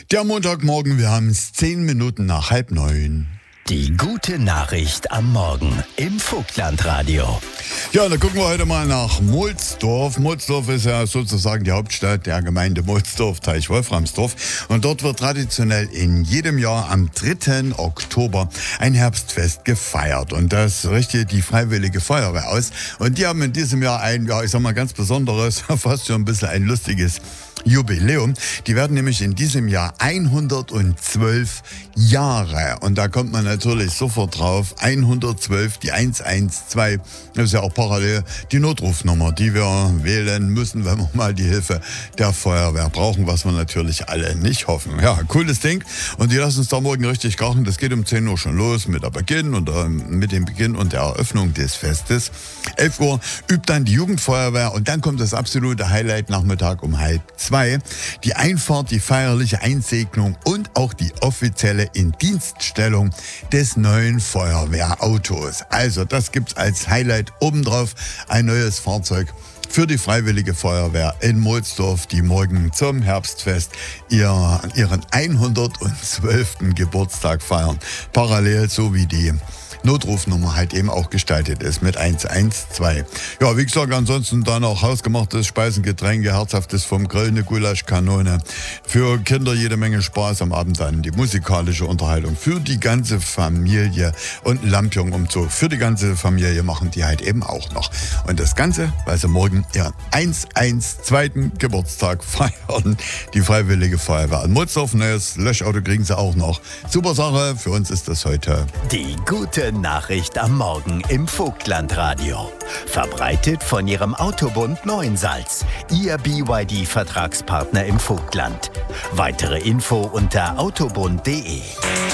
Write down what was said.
Der Montagmorgen, wir haben es 10 Minuten nach 8:30. Die gute Nachricht am Morgen im Vogtlandradio. Ja, da gucken wir heute mal nach Mohlsdorf. Mohlsdorf ist ja sozusagen die Hauptstadt der Gemeinde Mohlsdorf, Teich Wolframsdorf. Und dort wird traditionell in jedem Jahr am 3. Oktober ein Herbstfest gefeiert. Und das richtet die Freiwillige Feuerwehr aus. Und die haben in diesem Jahr ein, ja, ich sag mal ganz besonderes, fast schon ein bisschen ein lustiges Jubiläum. Die werden nämlich in diesem Jahr 112 Jahre. Und da kommt man natürlich sofort drauf. 112, die 112. Das ist ja auch parallel die Notrufnummer, die wir wählen müssen, wenn wir mal die Hilfe der Feuerwehr brauchen, was wir natürlich alle nicht hoffen. Ja, cooles Ding. Und die lassen uns da morgen richtig krachen. Das geht um 10 Uhr schon los mit dem Beginn und der Eröffnung des Festes. 11 Uhr übt dann die Jugendfeuerwehr und dann kommt das absolute Highlight Nachmittag um 1:30. Die Einfahrt, die feierliche Einsegnung und auch die offizielle Indienststellung des neuen Feuerwehrautos. Also das gibt's als Highlight obendrauf, ein neues Fahrzeug für die Freiwillige Feuerwehr in Mohlsdorf, die morgen zum Herbstfest ihren 112. Geburtstag feiern. Parallel so wie die Notrufnummer halt eben auch gestaltet ist mit 112. Ja, wie gesagt, ansonsten dann auch hausgemachtes Speisen, Getränke, Herzhaftes vom Grill, eine Gulaschkanone. Für Kinder jede Menge Spaß am Abend dann die musikalische Unterhaltung für die ganze Familie und Lampion-Umzug für die ganze Familie machen die halt eben auch noch. Und das Ganze, weil sie morgen ihren 112. Geburtstag feiern. Die Freiwillige Feuerwehr in Mohlsdorf, neues Löschauto kriegen sie auch noch. Super Sache, für uns ist das heute Die gute Nachricht am Morgen im Vogtlandradio. Verbreitet von Ihrem Autobund Neuensalz, Ihr BYD-Vertragspartner im Vogtland. Weitere Info unter autobund.de.